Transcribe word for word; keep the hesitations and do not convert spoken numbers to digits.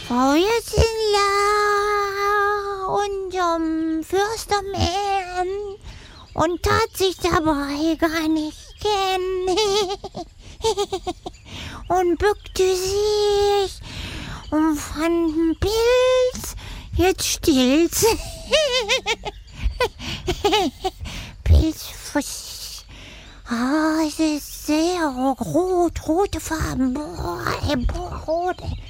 Feuerchen unterm Fürstermeer und tat sich dabei gar nicht kennen und bückte sich und fand einen Pilz, jetzt still's. Pilzfuß. Ah, es ist sehr rot, rote Farben. Boah, ey, boah, rot, ey.